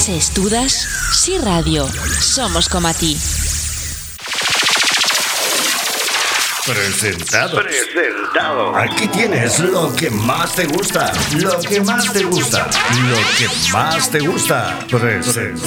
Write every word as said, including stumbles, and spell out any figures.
Se estudas, si radio. Somos como a ti. Presentados. Presentado. Aquí tienes lo que más te gusta. Lo que más te gusta. Lo que más te gusta. Presentados.